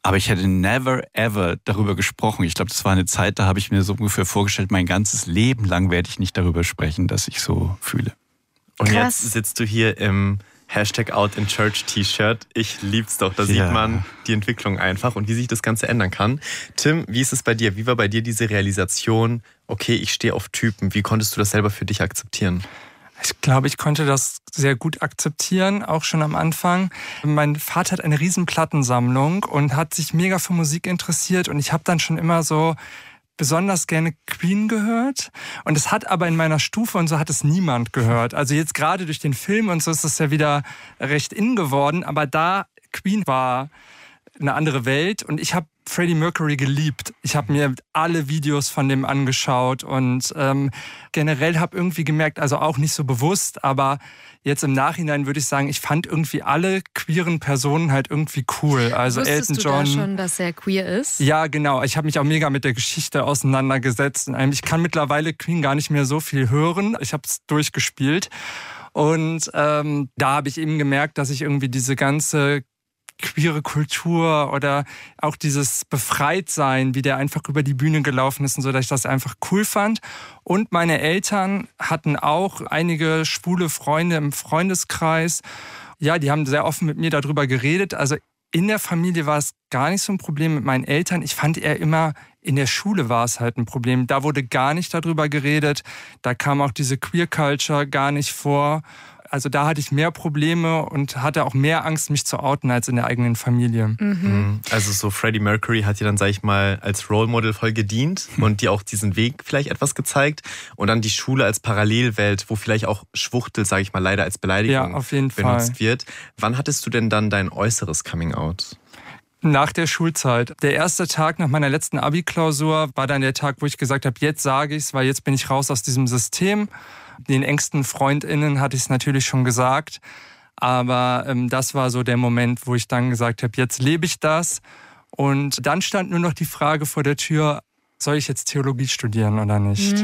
Aber ich hätte never ever darüber gesprochen. Ich glaube, das war eine Zeit, da habe ich mir so ungefähr vorgestellt, mein ganzes Leben lang werde ich nicht darüber sprechen, dass ich so fühle. Und Krass. Jetzt sitzt du hier im #OutInChurch-T-Shirt. Ich lieb's doch. Da sieht man die Entwicklung einfach und wie sich das Ganze ändern kann. Tim, wie ist es bei dir? Wie war bei dir diese Realisation, okay, ich stehe auf Typen? Wie konntest du das selber für dich akzeptieren? Ich glaube, ich konnte das sehr gut akzeptieren, auch schon am Anfang. Mein Vater hat eine riesen Plattensammlung und hat sich mega für Musik interessiert und ich habe dann schon immer so besonders gerne Queen gehört und es hat aber in meiner Stufe und so hat es niemand gehört. Also jetzt gerade durch den Film und so ist es ja wieder recht in geworden, aber da Queen war eine andere Welt und ich habe Freddie Mercury geliebt. Ich habe mir alle Videos von dem angeschaut und generell habe irgendwie gemerkt, also auch nicht so bewusst, aber jetzt im Nachhinein würde ich sagen, ich fand irgendwie alle queeren Personen halt irgendwie cool. Also Wusstest Elton John. Du da schon, dass er queer ist? Ja, genau. Ich habe mich auch mega mit der Geschichte auseinandergesetzt. Ich kann mittlerweile Queen gar nicht mehr so viel hören. Ich habe es durchgespielt und da habe ich eben gemerkt, dass ich irgendwie diese ganze queere Kultur oder auch dieses Befreitsein, wie der einfach über die Bühne gelaufen ist und so, dass ich das einfach cool fand. Und meine Eltern hatten auch einige schwule Freunde im Freundeskreis. Ja, die haben sehr offen mit mir darüber geredet. Also in der Familie war es gar nicht so ein Problem mit meinen Eltern. Ich fand eher immer, in der Schule war es halt ein Problem. Da wurde gar nicht darüber geredet. Da kam auch diese Queer Culture gar nicht vor. Also da hatte ich mehr Probleme und hatte auch mehr Angst, mich zu outen als in der eigenen Familie. Mhm. Also so Freddie Mercury hat dir dann, sag ich mal, als Role Model voll gedient und dir auch diesen Weg vielleicht etwas gezeigt. Und dann die Schule als Parallelwelt, wo vielleicht auch Schwuchtel, sag ich mal, leider als Beleidigung auf jeden benutzt Fall. wird. Wann hattest du denn dann dein äußeres Coming-out? Nach der Schulzeit. Der erste Tag nach meiner letzten Abi-Klausur war dann der Tag, wo ich gesagt habe, jetzt sage ich's, weil jetzt bin ich raus aus diesem System. Den engsten FreundInnen hatte ich es natürlich schon gesagt, aber das war so der Moment, wo ich dann gesagt habe, jetzt lebe ich das. Und dann stand nur noch die Frage vor der Tür, soll ich jetzt Theologie studieren oder nicht?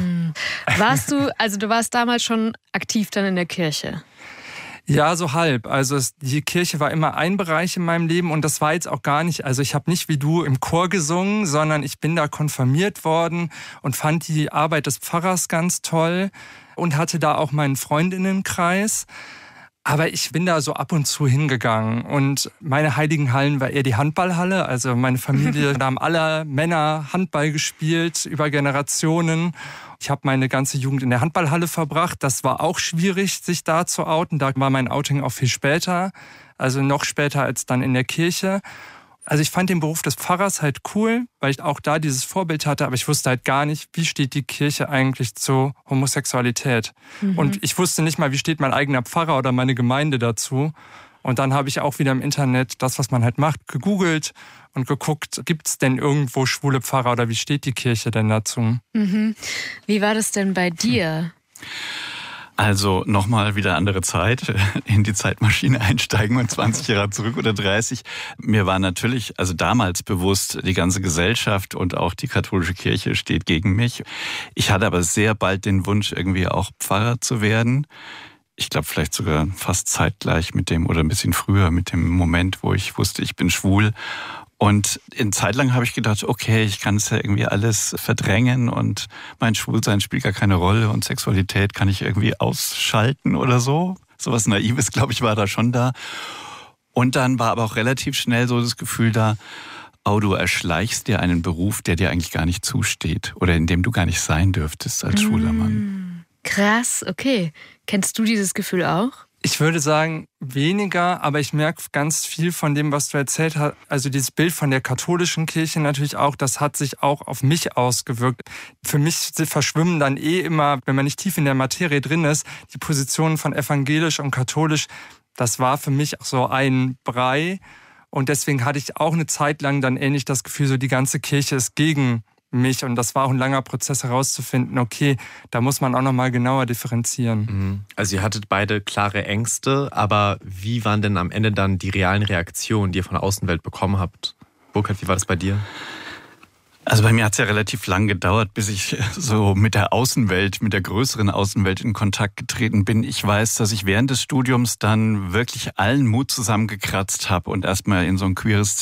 Du warst damals schon aktiv dann in der Kirche? Ja, so halb. Also die Kirche war immer ein Bereich in meinem Leben und das war jetzt auch gar nicht, also ich habe nicht wie du im Chor gesungen, sondern ich bin da konfirmiert worden und fand die Arbeit des Pfarrers ganz toll und hatte da auch meinen Freundinnenkreis. Aber ich bin da so ab und zu hingegangen und meine heiligen Hallen war eher die Handballhalle. Also meine Familie, da haben alle Männer Handball gespielt über Generationen. Ich habe meine ganze Jugend in der Handballhalle verbracht. Das war auch schwierig, sich da zu outen. Da war mein Outing auch viel später, also noch später als dann in der Kirche. Also ich fand den Beruf des Pfarrers halt cool, weil ich auch da dieses Vorbild hatte, aber ich wusste halt gar nicht, wie steht die Kirche eigentlich zur Homosexualität. Und ich wusste nicht mal, wie steht mein eigener Pfarrer oder meine Gemeinde dazu. Und dann habe ich auch wieder im Internet das, was man halt macht, gegoogelt und geguckt, gibt es denn irgendwo schwule Pfarrer oder wie steht die Kirche denn dazu? Wie war das denn bei dir? Also nochmal wieder andere Zeit, in die Zeitmaschine einsteigen und 20 Jahre zurück oder 30. Mir war natürlich, also damals bewusst, die ganze Gesellschaft und auch die katholische Kirche steht gegen mich. Ich hatte aber sehr bald den Wunsch, irgendwie auch Pfarrer zu werden. Ich glaube vielleicht sogar fast zeitgleich mit dem oder ein bisschen früher mit dem Moment, wo ich wusste, ich bin schwul. Und eine Zeit lang habe ich gedacht, okay, ich kann es ja irgendwie alles verdrängen und mein Schwulsein spielt gar keine Rolle und Sexualität kann ich irgendwie ausschalten oder so. Sowas Naives, glaube ich, war da schon da. Und dann war aber auch relativ schnell so das Gefühl da, oh, du erschleichst dir einen Beruf, der dir eigentlich gar nicht zusteht oder in dem du gar nicht sein dürftest als schwuler Mann. Krass, okay. Kennst du dieses Gefühl auch? Ich würde sagen, weniger, aber ich merke ganz viel von dem, was du erzählt hast. Also dieses Bild von der katholischen Kirche natürlich auch, das hat sich auch auf mich ausgewirkt. Für mich verschwimmen dann immer, wenn man nicht tief in der Materie drin ist, die Positionen von evangelisch und katholisch. Das war für mich auch so ein Brei. Und deswegen hatte ich auch eine Zeit lang dann ähnlich das Gefühl, so die ganze Kirche ist gegen mich. Und das war auch ein langer Prozess herauszufinden, okay, da muss man auch nochmal genauer differenzieren. Also ihr hattet beide klare Ängste, aber wie waren denn am Ende dann die realen Reaktionen, die ihr von der Außenwelt bekommen habt? Burkhard, wie war das bei dir? Also bei mir hat es ja relativ lang gedauert, bis ich so mit der Außenwelt, mit der größeren Außenwelt in Kontakt getreten bin. Ich weiß, dass ich während des Studiums dann wirklich allen Mut zusammengekratzt habe und erstmal in so ein queeres